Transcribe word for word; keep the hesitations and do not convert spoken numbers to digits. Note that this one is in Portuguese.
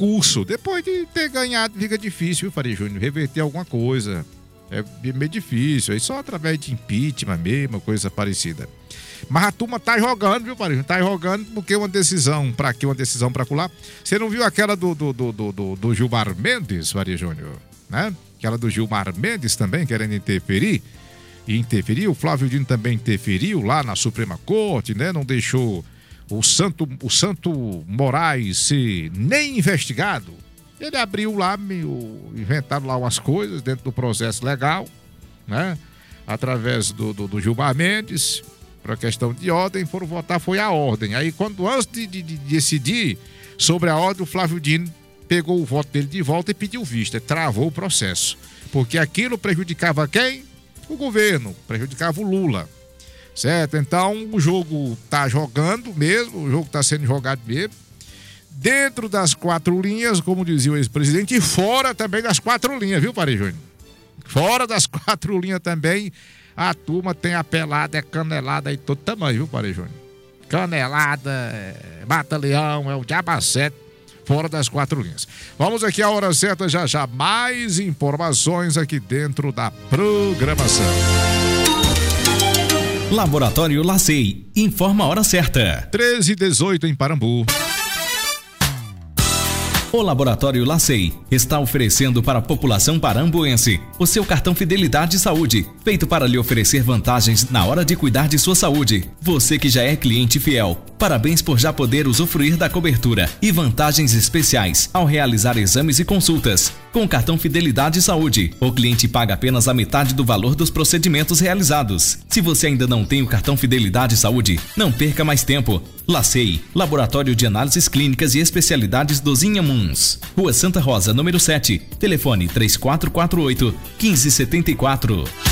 recurso. Depois de ter ganhado, fica difícil, viu, Faria Júnior? Reverter alguma coisa. É meio difícil. Aí só através de impeachment mesmo, coisa parecida. Mas a turma tá jogando, viu, Faria Júnior? Tá jogando porque uma decisão pra aqui, uma decisão pra colar. Você não viu aquela do, do, do, do, do, do Gilmar Mendes, Faria Júnior? Né? Aquela do Gilmar Mendes também, querendo interferir. E interferir, o Flávio Dino também interferiu lá na Suprema Corte, né? Não deixou o Santo, o Santo Moraes ser nem investigado. Ele abriu lá, meio, inventaram lá umas coisas dentro do processo legal, né? Através do, do, do Gilmar Mendes, para questão de ordem, foram votar, foi a ordem. Aí, quando antes de, de, de decidir sobre a ordem, o Flávio Dino pegou o voto dele de volta e pediu vista, travou o processo. Porque aquilo prejudicava quem? O governo, prejudicava o Lula. Certo? Então, o jogo tá jogando mesmo, o jogo tá sendo jogado mesmo. Dentro das quatro linhas, como dizia o ex-presidente, e fora também das quatro linhas, viu, Faria Júnior? Fora das quatro linhas também, a turma tem a pelada, é canelada aí todo tamanho, viu, Faria Júnior? Canelada, é, mata-leão, é o diabacete, fora das quatro linhas. Vamos aqui à hora certa, já já mais informações aqui dentro da programação. Laboratório Lacei, informa a hora certa. treze e dezoito em Parambu. O Laboratório Lacei está oferecendo para a população parambuense o seu cartão Fidelidade Saúde, feito para lhe oferecer vantagens na hora de cuidar de sua saúde. Você que já é cliente fiel, parabéns por já poder usufruir da cobertura e vantagens especiais ao realizar exames e consultas. Com o cartão Fidelidade Saúde, o cliente paga apenas a metade do valor dos procedimentos realizados. Se você ainda não tem o cartão Fidelidade Saúde, não perca mais tempo. Lacei, Laboratório de Análises Clínicas e Especialidades dos Inhamuns. Rua Santa Rosa, número sete. Telefone três quatro quatro oito, um cinco sete quatro.